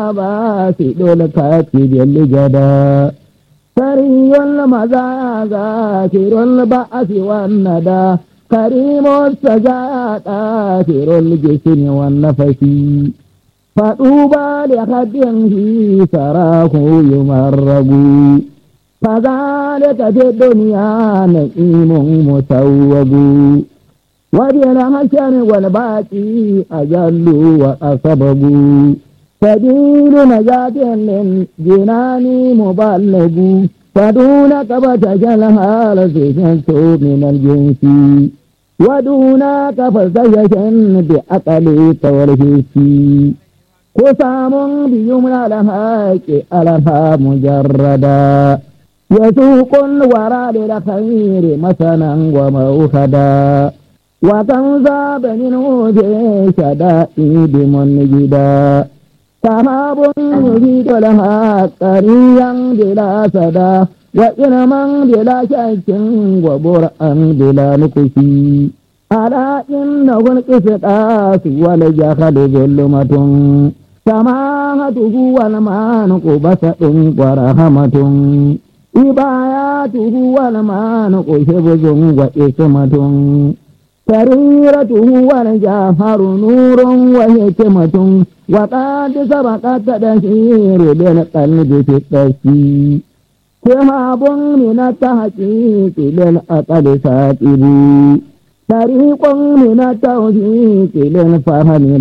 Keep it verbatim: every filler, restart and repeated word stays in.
ba su dole kati jalli jada sariyul maza ga kirul ba asi wannada karimul sajada kirul jisni wannafasi faduba li haddin hi sarahu yumarragu fadhalika fi dunya na'imun musawwagu ودينا هشام والباقي أجل وأسبب سبيل نجاة للجنان مبلغ فدونك بتجلها لسجنت من الجنس ودونك فسجن بأقلك والهس قسام بيمنى لهاك ألها مجردا يسوق الورى للخير مثلا وموخدا وتنزى بنينه شدائد منجدا سحاب يجيد لها كريا بلا سدا وإنما بلا شك وبرأا بلا نقشي ألا إنه القسطاس والجهل ظلمة سماحته والمانق بسط ورحمة إباياته والمانق حفظ وإسمة سريرته والجوهر نور وحكمة وقد سبقت تدهير بالقلب في التشكيك شهاب من التحقيق للأقل ساتب طريق من التوثيق للفهم